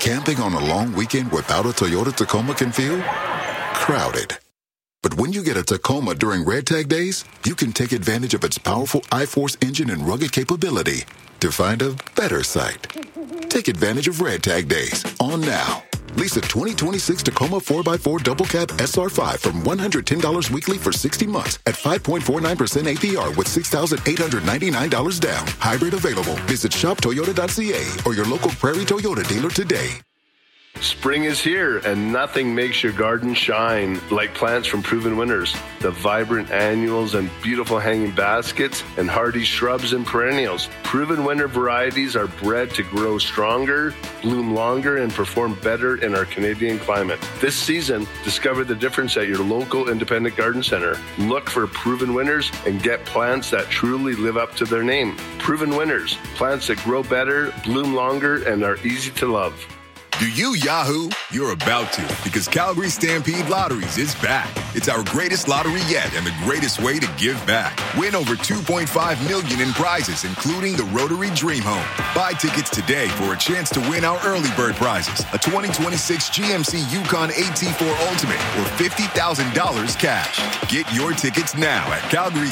Camping on a long weekend without a Toyota Tacoma can feel crowded. But when you get a Tacoma during Red Tag Days, you can take advantage of its powerful I-Force engine and rugged capability to find a better site. Take advantage of Red Tag Days on now. Lease a 2026 Tacoma 4x4 Double Cab SR5 from $110 weekly for 60 months at 5.49% APR with $6,899 down. Hybrid available. Visit shoptoyota.ca or your local Prairie Toyota dealer today. Spring is here, and nothing makes your garden shine like plants from Proven Winners. The vibrant annuals and beautiful hanging baskets and hardy shrubs and perennials. Proven Winner varieties are bred to grow stronger, bloom longer, and perform better in our Canadian climate. This season, discover the difference at your local independent garden center. Look for Proven Winners and get plants that truly live up to their name. Proven Winners, plants that grow better, bloom longer, and are easy to love. Do you Yahoo? You're about to, because Calgary Stampede Lotteries is back. It's our greatest lottery yet and the greatest way to give back. Win over $2.5 million in prizes, including the Rotary Dream Home. Buy tickets today for a chance to win our early bird prizes, a 2026 GMC Yukon AT4 Ultimate, or $50,000 cash. Get your tickets now at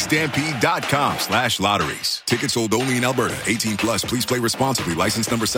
calgarystampede.com/lotteries. Tickets sold only in Alberta. 18 plus. Please play responsibly. License number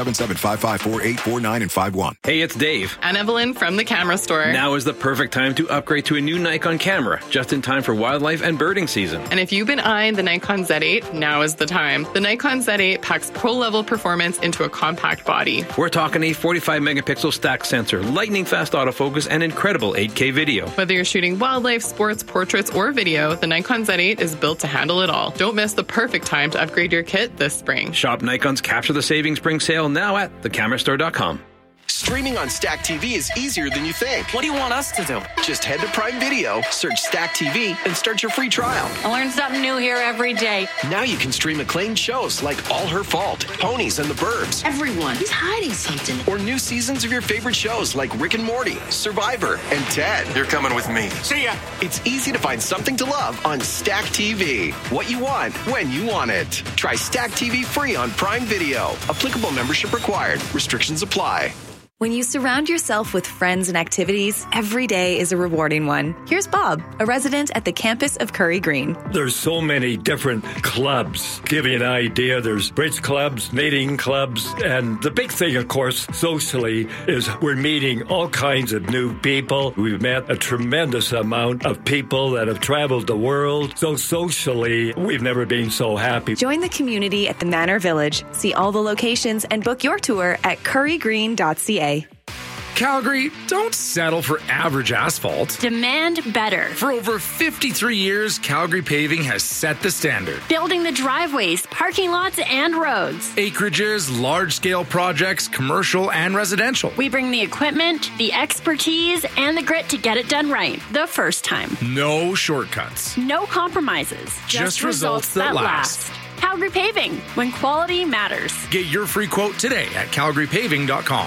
77554849 and 51. Hey, it's Dave. And Evelyn from the camera store. Now is the perfect time to upgrade to a new Nikon camera, just in time for wildlife and birding season. And if you've been eyeing the Nikon Z8, now is the time. The Nikon Z8 packs pro-level performance into a compact body. We're talking a 45-megapixel stack sensor, lightning-fast autofocus, and incredible 8K video. Whether you're shooting wildlife, sports, portraits, or video, the Nikon Z8 is built to handle it all. Don't miss the perfect time to upgrade your kit this spring. Shop Nikon's Capture the Savings Spring Sale now at thecamerastore.com. Streaming on Stack TV is easier than you think. What do you want us to do? Just head to Prime Video, search Stack TV, and start your free trial. I learn something new here every day. Now you can stream acclaimed shows like All Her Fault, Ponies and the Burbs. Everyone is hiding something. Or new seasons of your favorite shows like Rick and Morty, Survivor, and Ted. You're coming with me. See ya. It's easy to find something to love on Stack TV. What you want, when you want it. Try Stack TV free on Prime Video. Applicable membership required. Restrictions apply. When you surround yourself with friends and activities, every day is a rewarding one. Here's Bob, a resident at the campus of Curry Green. There's so many different clubs. To give you an idea, there's bridge clubs, knitting clubs, and the big thing, of course, socially, is we're meeting all kinds of new people. We've met a tremendous amount of people that have traveled the world. So socially, we've never been so happy. Join the community at the Manor Village. See all the locations and book your tour at currygreen.ca. Calgary, don't settle for average asphalt. Demand better. For over 53 years, Calgary Paving has set the standard. Building the driveways, parking lots, and roads. Acreages, large-scale projects, commercial and residential. We bring the equipment, the expertise, and the grit to get it done right the first time. No shortcuts. No compromises. Just results that last. Calgary Paving, when quality matters. Get your free quote today at calgarypaving.com.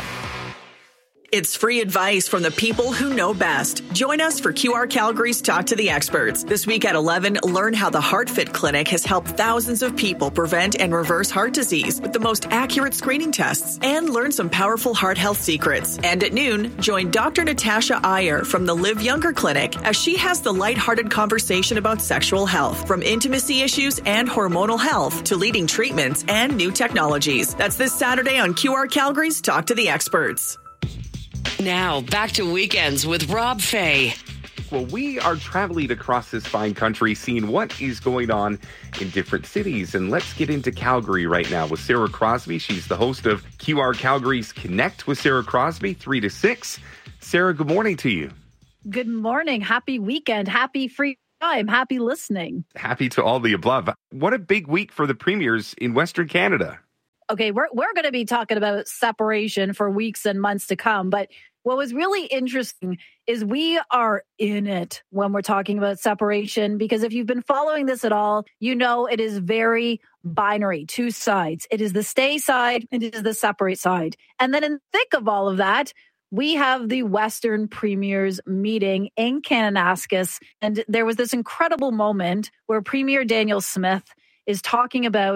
It's free advice from the people who know best. Join us for QR Calgary's Talk to the Experts. This week at 11, learn how the HeartFit Clinic has helped thousands of people prevent and reverse heart disease with the most accurate screening tests, and learn some powerful heart health secrets. And at noon, join Dr. Natasha Iyer from the Live Younger Clinic as she has the lighthearted conversation about sexual health, from intimacy issues and hormonal health to leading treatments and new technologies. That's this Saturday on QR Calgary's Talk to the Experts. Now, back to Weekends with Rob Fay. Well, we are traveling across this fine country, seeing what is going on in different cities. And let's get into Calgary right now with Sarah Crosby. She's the host of QR Calgary's Connect with Sarah Crosby, 3 to 6. Sarah, good morning to you. Good morning. Happy weekend. Happy free time. Happy listening. Happy to all the above. What a big week for the premiers in Western Canada. Okay, we're going to be talking about separation for weeks and months to come. But what was really interesting is we are in it when we're talking about separation, because if you've been following this at all, you know it is very binary, two sides. It is the stay side and it is the separate side. And then in the thick of all of that, we have the Western Premiers meeting in Kananaskis. And there was this incredible moment where Premier Daniel Smith is talking about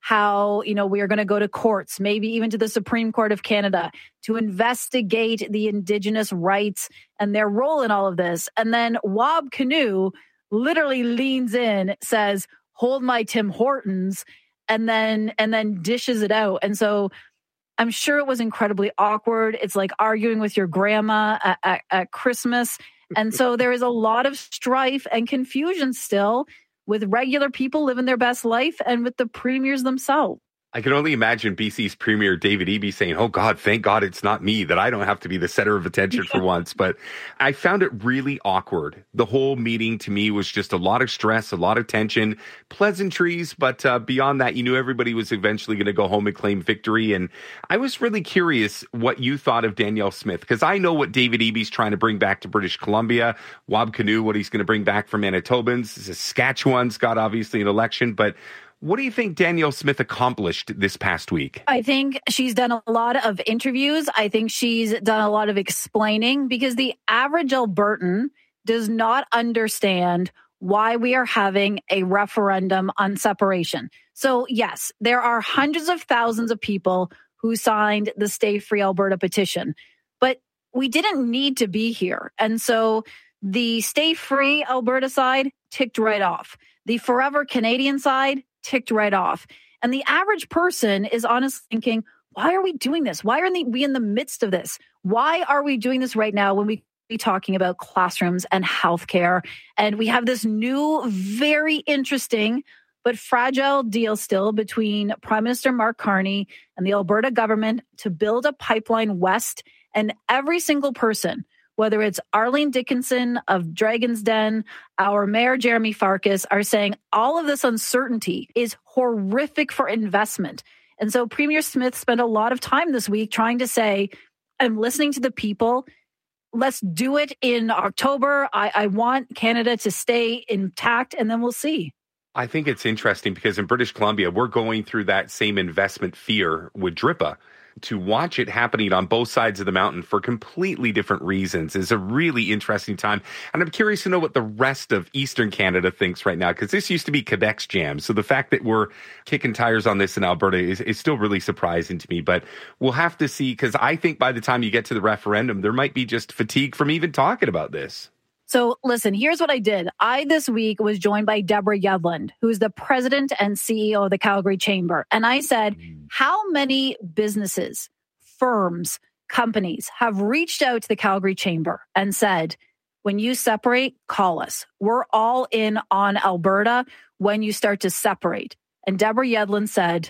how, we are going to go to courts, maybe even to the Supreme Court of Canada, to investigate the Indigenous rights and their role in all of this. And then Wab Kinew literally leans in, says, hold my Tim Hortons, and then dishes it out. And so I'm sure it was incredibly awkward. It's like arguing with your grandma at Christmas. And so there is a lot of strife and confusion still with regular people living their best life and with the premiers themselves. I can only imagine BC's Premier David Eby saying, oh God, thank God it's not me, that I don't have to be the center of attention for once. But I found it really awkward. The whole meeting to me was just a lot of stress, a lot of tension, pleasantries. But beyond that, you knew everybody was eventually going to go home and claim victory. And I was really curious what you thought of Danielle Smith, because I know what David Eby's trying to bring back to British Columbia, Wab Kinew, what he's going to bring back from Manitobans. Saskatchewan's got obviously an election, but what do you think Danielle Smith accomplished this past week? I think she's done a lot of interviews. I think she's done a lot of explaining, because the average Albertan does not understand why we are having a referendum on separation. So yes, there are hundreds of thousands of people who signed the Stay Free Alberta petition, but we didn't need to be here. And so the Stay Free Alberta side ticked right off. The Forever Canadian side ticked right off. And the average person is honestly thinking, why are we doing this? Why are we in the midst of this? Why are we doing this right now when we be talking about classrooms and healthcare? And we have this new, very interesting but fragile deal still between Prime Minister Mark Carney and the Alberta government to build a pipeline west. And every single person, whether it's Arlene Dickinson of Dragon's Den, our Mayor Jeremy Farkas, are saying all of this uncertainty is horrific for investment. And so Premier Smith spent a lot of time this week trying to say, I'm listening to the people. Let's do it in October. I want Canada to stay intact, and then we'll see. I think it's interesting because in British Columbia, we're going through that same investment fear with DRIPA. To watch it happening on both sides of the mountain for completely different reasons is a really interesting time. And I'm curious to know what the rest of Eastern Canada thinks right now, because this used to be Quebec's jam. So the fact that we're kicking tires on this in Alberta is still really surprising to me. But we'll have to see, because I think by the time you get to the referendum, there might be just fatigue from even talking about this. So listen, here's what I did. I this week was joined by Deborah Yedlund, who's the president and CEO of the Calgary Chamber. And I said, how many businesses, firms, companies have reached out to the Calgary Chamber and said, when you separate, call us. We're all in on Alberta when you start to separate. And Deborah Yedlund said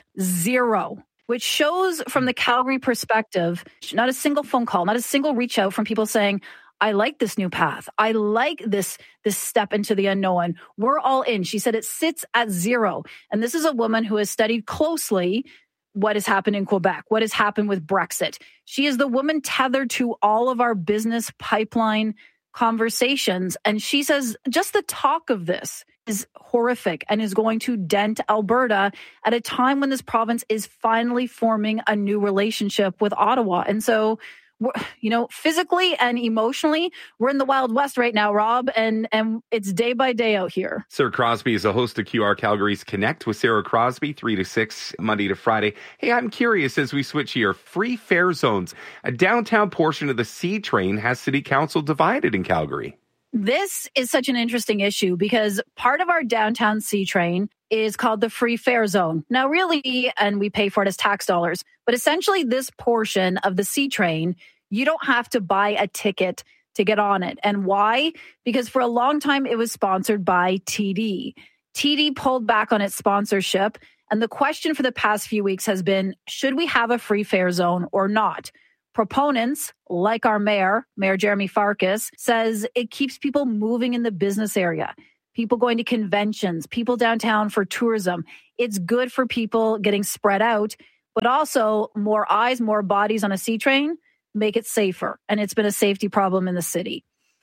0, which shows from the Calgary perspective, not a single phone call, not a single reach out from people saying, I like this new path. I like this step into the unknown. We're all in. She said it sits at 0. And this is a woman who has studied closely what has happened in Quebec, what has happened with Brexit. She is the woman tethered to all of our business pipeline conversations. And she says just the talk of this is horrific and is going to dent Alberta at a time when this province is finally forming a new relationship with Ottawa. And so, physically and emotionally, we're in the Wild West right now, Rob, and it's day by day out here. Sarah Crosby is a host of QR Calgary's Connect with Sarah Crosby, 3 to 6, Monday to Friday. Hey, I'm curious as we switch here, free fare zones. A downtown portion of the C train has City Council divided in Calgary. This is such an interesting issue because part of our downtown C train is called the free fare zone. Now, really, and we pay for it as tax dollars, but essentially this portion of the C train, you don't have to buy a ticket to get on it. And why? Because for a long time, it was sponsored by TD. TD pulled back on its sponsorship. And the question for the past few weeks has been, should we have a free fare zone or not? Proponents, like our mayor Jeremy Farkas, says it keeps people moving in the business area, people going to conventions, people downtown for tourism. It's good for people getting spread out, but also more eyes, more bodies on a C train make it safer. And it's been a safety problem in the city.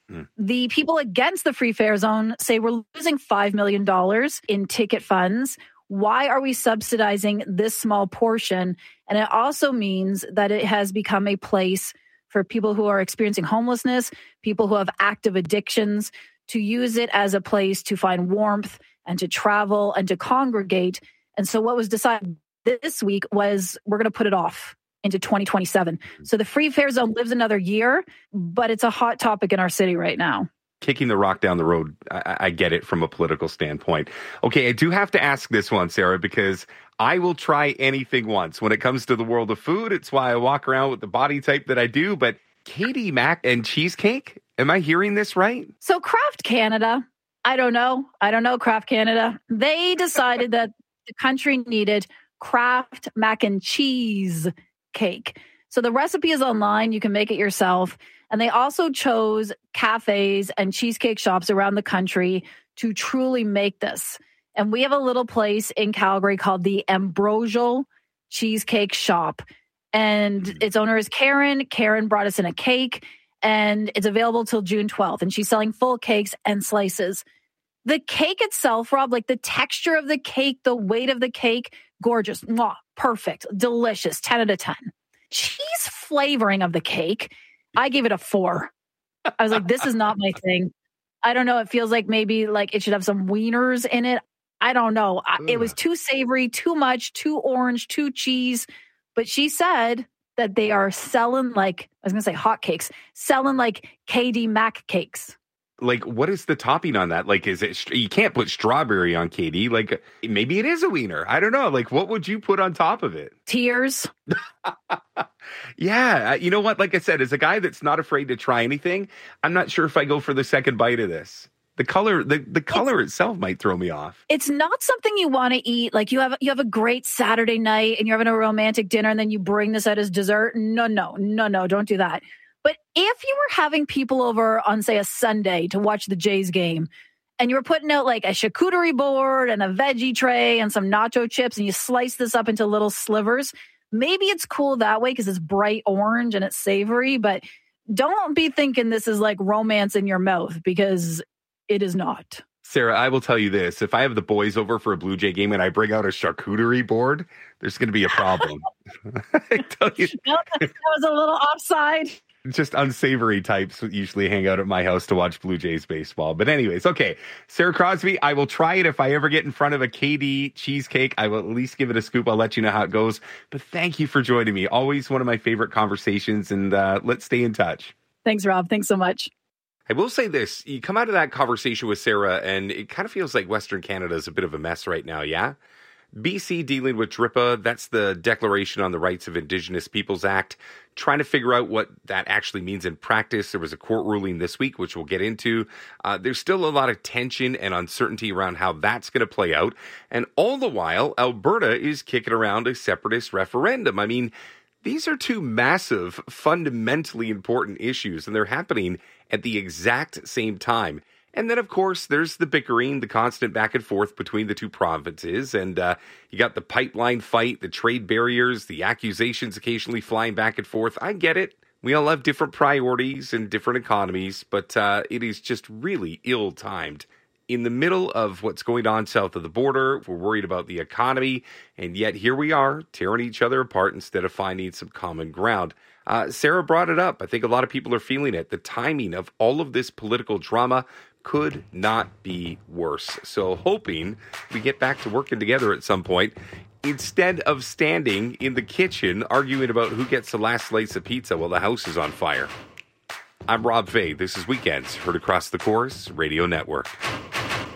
The people against the free fare zone say we're losing $5 million in ticket funds. Why are we subsidizing this small portion? And it also means that it has become a place for people who are experiencing homelessness, people who have active addictions, to use it as a place to find warmth and to travel and to congregate. And so what was decided this week was we're going to put it off into 2027. So the free fare zone lives another year, but it's a hot topic in our city right now. Kicking the rock down the road, I get it from a political standpoint. Okay, I do have to ask this one, Sarah, because I will try anything once. When it comes to the world of food, it's why I walk around with the body type that I do. But KD mac and cheesecake, am I hearing this right? So Kraft Canada, I don't know, Kraft Canada. They decided that the country needed Kraft mac and cheese cake. So the recipe is online. You can make it yourself. And they also chose cafes and cheesecake shops around the country to truly make this. And we have a little place in Calgary called the Ambrosial Cheesecake Shop. And its owner is Karen. Karen brought us in a cake, and it's available till June 12th. And she's selling full cakes and slices. The cake itself, Rob, like the texture of the cake, the weight of the cake, gorgeous, mwah, perfect, delicious, 10 out of 10. Cheese flavoring of the cake, I gave it a 4. I was like, this is not my thing. I don't know. It feels like maybe like it should have some wieners in it. I don't know. It was too savory, too much, too orange, too cheese. But she said that they are selling like, I was going to say hotcakes, selling like KD Mac cakes. Like, what is the topping on that? Like, is it, you can't put strawberry on KD. Like, maybe it is a wiener. I don't know. Like, what would you put on top of it? Tears. Yeah. You know what? Like I said, as a guy that's not afraid to try anything, I'm not sure if I go for the second bite of this. The color, the color itself might throw me off. It's not something you want to eat. Like you have a great Saturday night and you're having a romantic dinner and then you bring this out as dessert. No, don't do that. But if you were having people over on, say, a Sunday to watch the Jays game and you were putting out like a charcuterie board and a veggie tray and some nacho chips and you slice this up into little slivers, maybe it's cool that way because it's bright orange and it's savory. But don't be thinking this is like romance in your mouth because it is not. Sarah, I will tell you this. If I have the boys over for a Blue Jay game and I bring out a charcuterie board, there's going to be a problem. I tell you. That was a little offside. Just unsavory types usually hang out at my house to watch Blue Jays baseball. But anyways, okay. Sarah Crosby, I will try it if I ever get in front of a KD cheesecake. I will at least give it a scoop. I'll let you know how it goes. But thank you for joining me. Always one of my favorite conversations. And let's stay in touch. Thanks, Rob. Thanks so much. I will say this. You come out of that conversation with Sarah, and it kind of feels like Western Canada is a bit of a mess right now, yeah? BC dealing with DRIPA, that's the Declaration on the Rights of Indigenous Peoples Act, trying to figure out what that actually means in practice. There was a court ruling this week, which we'll get into. There's still a lot of tension and uncertainty around how that's going to play out. And all the while, Alberta is kicking around a separatist referendum. I mean, these are two massive, fundamentally important issues, and they're happening at the exact same time. And then, of course, there's the bickering, the constant back and forth between the two provinces. And you got the pipeline fight, the trade barriers, the accusations occasionally flying back and forth. I get it. We all have different priorities and different economies, but it is just really ill-timed. In the middle of what's going on south of the border, we're worried about the economy, and yet here we are tearing each other apart instead of finding some common ground. Sarah brought it up. I think a lot of people are feeling it. The timing of all of this political drama could not be worse. So hoping we get back to working together at some point instead of standing in the kitchen arguing about who gets the last slice of pizza while the house is on fire. I'm Rob Fay. This is Weekends, heard across the Corus Radio Network.